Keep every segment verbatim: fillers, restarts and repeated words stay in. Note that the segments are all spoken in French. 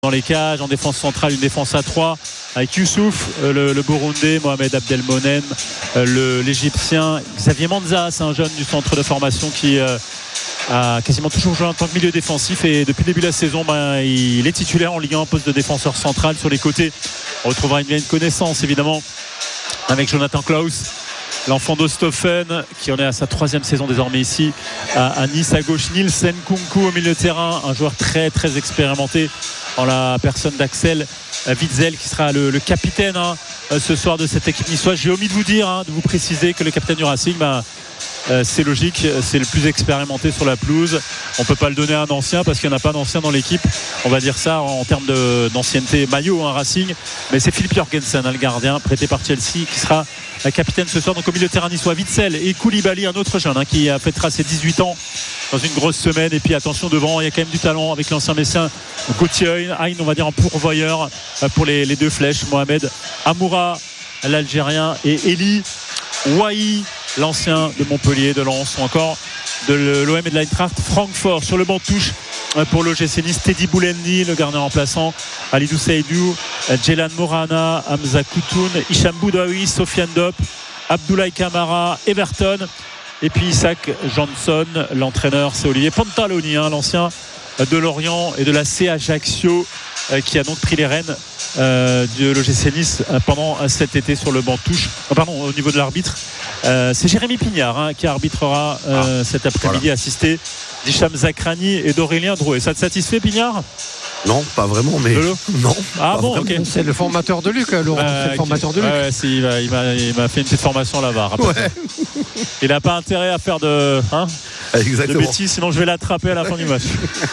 dans les cages, en défense centrale, une défense à trois avec Youssouf, euh, le, le Burundais, Mohamed Abdelmonem, euh, le, l'Égyptien, Xavier Manza, c'est un jeune du centre de formation qui euh, a quasiment toujours joué en tant que milieu défensif et depuis le début de la saison, ben, il est titulaire en Ligue un, poste de défenseur central. Sur les côtés, on retrouvera une vieille connaissance évidemment avec Jonathan Klaus, l'enfant d'Ostoffen, qui en est à sa troisième saison désormais ici à, à Nice. À gauche, Nielsen Kunku au milieu de terrain, un joueur très très expérimenté en la personne d'Axel Witsel, qui sera le, le capitaine hein, ce soir de cette équipe niçoise. J'ai omis de vous dire, hein, de vous préciser que le capitaine du Racing, ben, euh, c'est logique, c'est le plus expérimenté sur la pelouse. On ne peut pas le donner à un ancien parce qu'il n'y en a pas d'ancien dans l'équipe, on va dire ça en, en termes de, d'ancienneté maillot hein, Racing, mais c'est Philippe Jorgensen hein, le gardien prêté par Chelsea qui sera la capitaine ce soir. Donc au milieu de terrain niçois, Witsel et Koulibaly, un autre jeune hein, qui a fêtera ses dix-huit ans dans une grosse semaine. Et puis attention devant, il y a quand même du talent avec l'ancien Messien Gauthier Hein, on va dire en pourvoyeur pour les, les deux flèches, Mohamed Amoura l'Algérien et Eli Wahi, l'ancien de Montpellier, de Lens ou encore de l'O M et de l'Eintracht Francfort. Sur le banc de touche pour l'O G C Nice, Teddy Boulendi, le gardien remplaçant, Alidou Seydou, Djelan Morana, Hamza Koutoun, Hicham Boudaoui, Sofiane Diop, Abdoulaye Kamara, Everton. Et puis Isaac Johnson, l'entraîneur c'est Olivier Pantaloni hein, l'ancien de Lorient et de la C Ajaccio, euh, qui a donc pris les rênes euh, de l'O G C Nice euh, pendant euh, cet été sur le banc de touche. Oh, pardon, au niveau de l'arbitre, euh, c'est Jérémy Pignard hein, qui arbitrera euh, ah, cet après-midi, voilà. Assisté d'Hicham Zakrani et d'Aurélien Drouet. Ça te satisfait, Pignard ? Non, pas vraiment, mais non. Ah bon, ok. C'est le formateur de Luc, Laurent. Euh, c'est le formateur de Luc. Ouais, ouais, si, il, m'a, il, m'a, il m'a fait une petite formation à la V A R. Ouais. Il n'a pas intérêt à faire de, hein, de bêtises, sinon je vais l'attraper à la fin du match.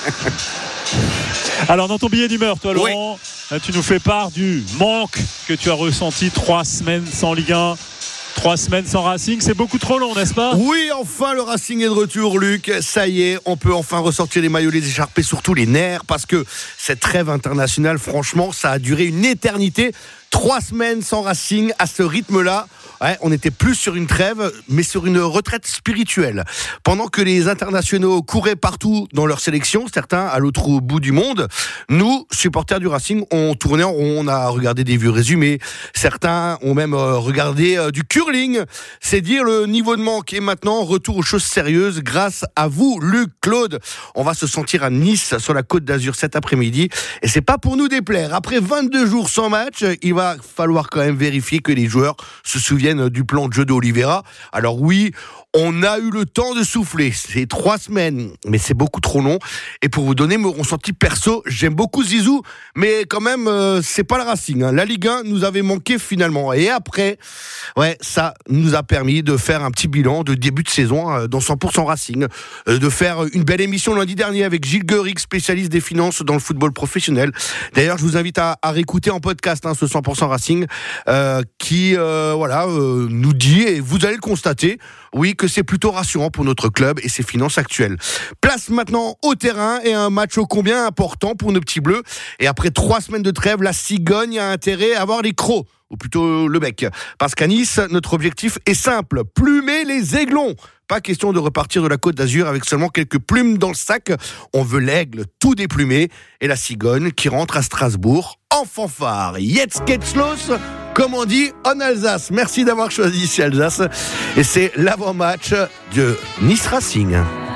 Alors, dans ton billet d'humeur, toi, Laurent, oui. Tu nous fais part du manque que tu as ressenti. Trois semaines sans Ligue un. Trois semaines sans Racing, c'est beaucoup trop long, n'est-ce pas ? Oui, enfin le Racing est de retour, Luc. Ça y est, on peut enfin ressortir les maillots, les écharpes et surtout les nerfs, parce que cette trêve internationale, franchement, ça a duré une éternité. Trois semaines sans Racing à ce rythme-là. Ouais, on n'était plus sur une trêve, mais sur une retraite spirituelle. Pendant que les internationaux couraient partout dans leur sélection, certains à l'autre bout du monde, nous, supporters du Racing, on tournait en rond, on a regardé des vieux résumés. Certains ont même regardé euh, du curling. C'est dire le niveau de manque. Et maintenant, retour aux choses sérieuses grâce à vous, Luc, Claude. On va se sentir à Nice, sur la Côte d'Azur cet après-midi. Et c'est pas pour nous déplaire. Après vingt-deux jours sans match, il va falloir quand même vérifier que les joueurs se souviennent du plan de jeu d'Oliveira. Alors oui, on a eu le temps de souffler. C'est trois semaines, mais c'est beaucoup trop long. Et pour vous donner mon ressenti perso, j'aime beaucoup Zizou, mais quand même, euh, c'est pas le Racing. Hein. La Ligue un nous avait manqué finalement. Et après, ouais, ça nous a permis de faire un petit bilan de début de saison euh, dans cent pour cent Racing, euh, de faire une belle émission lundi dernier avec Gilles Gueric, spécialiste des finances dans le football professionnel. D'ailleurs, je vous invite à, à réécouter en podcast hein, ce cent pour cent Racing, euh, qui, euh, voilà, euh, nous dit, et vous allez le constater, oui, que c'est plutôt rassurant pour notre club et ses finances actuelles. Place maintenant au terrain et un match ô combien important pour nos petits bleus. Et après trois semaines de trêve, la cigogne a intérêt à avoir les crocs, ou plutôt le bec. Parce qu'à Nice, notre objectif est simple, plumer les aiglons. Pas question de repartir de la Côte d'Azur avec seulement quelques plumes dans le sac. On veut l'aigle tout déplumé et la cigogne qui rentre à Strasbourg en fanfare. Jetzt geht's los, comme on dit en Alsace. Merci d'avoir choisi ici Alsace. Et c'est l'avant-match de Nice Racing.